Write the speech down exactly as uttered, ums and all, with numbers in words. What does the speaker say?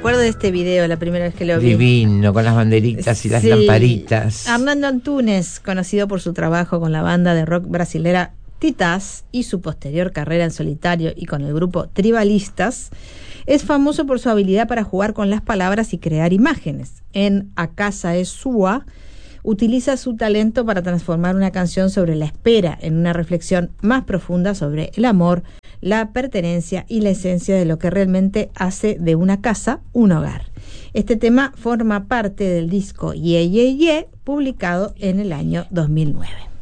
acuerdo de este video la primera vez que lo vi. Divino, con las banderitas y las sí. lamparitas. Armando Antunes, conocido por su trabajo con la banda de rock brasilera Titás y su posterior carrera en solitario y con el grupo Tribalistas, es famoso por su habilidad para jugar con las palabras y crear imágenes. En A Casa es Sua, utiliza su talento para transformar una canción sobre la espera en una reflexión más profunda sobre el amor, la pertenencia y la esencia de lo que realmente hace de una casa un hogar. Este tema forma parte del disco Ye Ye Ye, publicado en el año dos mil nueve.